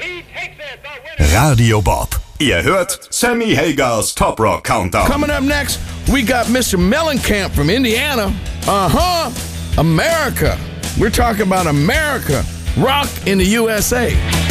Radio Bob. Ihr hört Sammy Hagers Top Rock Countdown. Coming up next, we got Mr. Mellencamp from Indiana. America. We're talking about America. Rock in the USA.